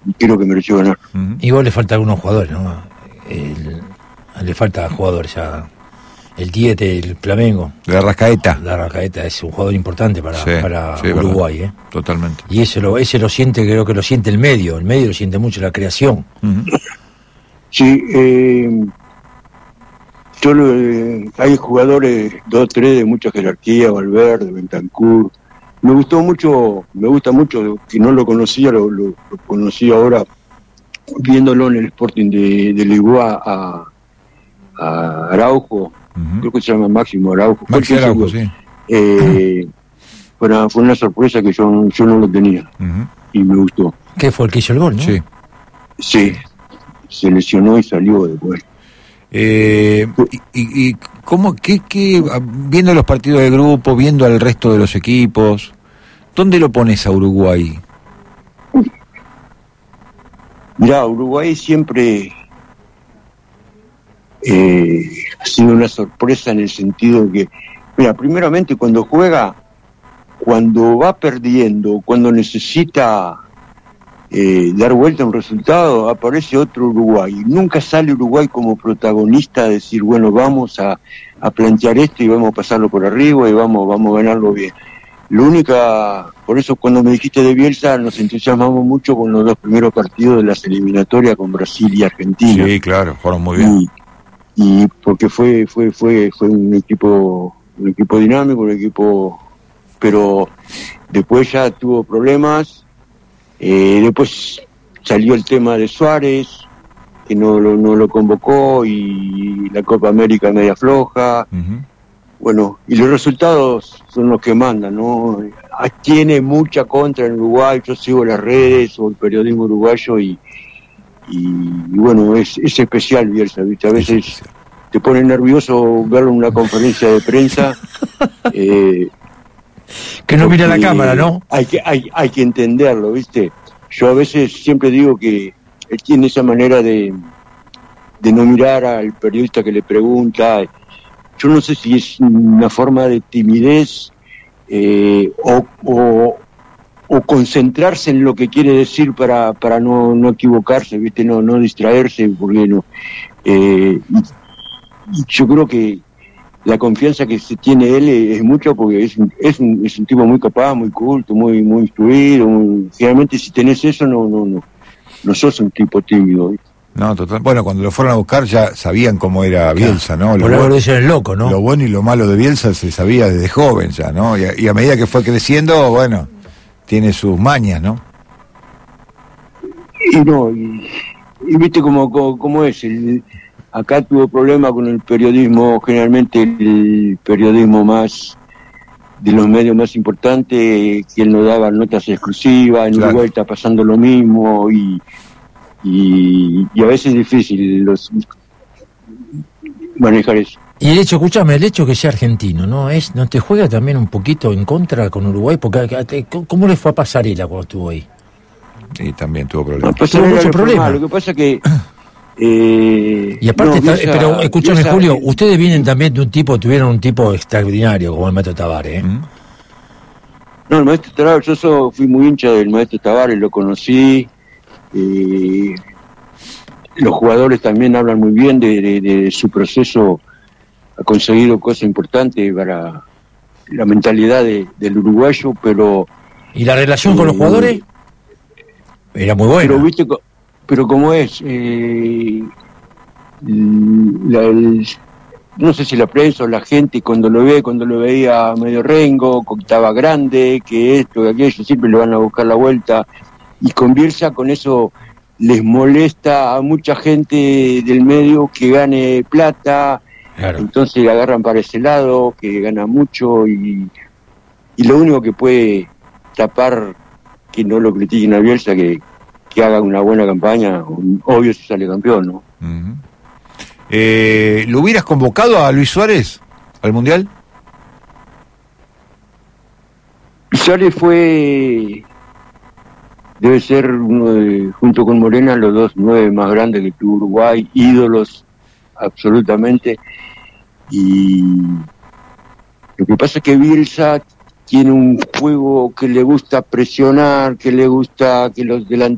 creo que mereció ganar. Igual le falta algunos jugadores, ¿no? Le falta jugadores ya. El Diete del Flamengo. La Arrascaeta. La Arrascaeta es un jugador importante para sí, Uruguay, verdad. Totalmente. Y ese lo siente, creo que lo siente el medio lo siente mucho, la creación. Sí, hay jugadores, 2 o 3 de mucha jerarquía, Valverde, Bentancur. Me gusta mucho, que no lo conocía, lo conocí ahora viéndolo en el Sporting de Ligua a Araujo. Creo que se llama Máximo Araujo. Máximo Araujo, sí. Fue una sorpresa que yo no lo tenía. Y me gustó. ¿Qué fue el que hizo el gol, no? Sí. Sí, se lesionó y salió después. ¿Y cómo, qué, viendo los partidos de grupo, viendo al resto de los equipos, dónde lo pones a Uruguay? Mirá, Uruguay siempre ha sido una sorpresa en el sentido que, mira, primeramente cuando juega, cuando va perdiendo, cuando necesita dar vuelta a un resultado, aparece otro Uruguay. Nunca sale Uruguay como protagonista a decir, bueno, vamos a plantear esto y vamos a pasarlo por arriba y vamos a ganarlo bien. Por eso cuando me dijiste de Bielsa, nos entusiasmamos mucho con los 2 primeros partidos de las eliminatorias con Brasil y Argentina. Sí, claro, fueron muy bien. Y porque fue un equipo dinámico, pero después ya tuvo problemas. Después salió el tema de Suárez, que no lo convocó, y la Copa América media floja. Bueno, y los resultados son los que mandan, ¿no? Tiene mucha contra en Uruguay, yo sigo las redes o el periodismo uruguayo y bueno, es especial Bielsa, ¿viste? A veces te pone nervioso verlo en una conferencia de prensa. Que no mira la cámara, ¿no? Hay que entenderlo, ¿viste? Yo a veces siempre digo que él tiene esa manera de no mirar al periodista que le pregunta. Yo no sé si es una forma de timidez o concentrarse en lo que quiere decir para no equivocarse, ¿viste? No distraerse, porque no. Y yo creo que la confianza que se tiene él es mucho, porque es un tipo muy capaz, muy culto, muy instruido. Generalmente si tenés eso no sos un tipo tímido, ¿viste? No, total. Bueno, cuando lo fueron a buscar ya sabían cómo era Bielsa, ¿no? Por algo dicen el loco, ¿no? Lo bueno y lo malo de Bielsa se sabía desde joven ya, ¿no? Y a medida que fue creciendo, bueno, tiene sus mañas, ¿no? Y viste cómo es. Acá tuvo problemas con el periodismo, generalmente el periodismo más de los medios más importantes, que él no daba notas exclusivas. En Claro. Uruguay está pasando lo mismo y a veces es difícil manejar eso. Y el hecho que sea argentino, ¿no te juega también un poquito en contra con Uruguay? Porque ¿cómo le fue a Pasarela cuando estuvo ahí? Y también tuvo problemas. Tuvo mucho problema. Lo que pasa que y aparte, pero escúchame, Julio, ustedes vienen también de tuvieron un tipo extraordinario como el maestro Tavares, ¿eh? No, el maestro Tavares, yo fui muy hincha del maestro Tavares, lo conocí. Los jugadores también hablan muy bien de su proceso. Ha conseguido cosas importantes para la mentalidad del uruguayo, pero... ¿Y la relación con los jugadores? Era muy buena. Pero viste, como es, no sé si la prensa o la gente cuando lo veía medio rengo, que estaba grande, que esto, que aquello, siempre le van a buscar la vuelta. Y con Bielsa, con eso les molesta a mucha gente del medio que gane plata. Claro. Entonces la agarran para ese lado, que gana mucho, y lo único que puede tapar que no lo critiquen a Bielsa, que haga una buena campaña, obvio si sale campeón, ¿no? ¿Lo hubieras convocado a Luis Suárez al Mundial? Suárez debe ser junto con Morena, los 2 9 más grandes que tuvo Uruguay, ídolos absolutamente. Y lo que pasa es que Bielsa tiene un juego que le gusta presionar, que le gusta que los delanteros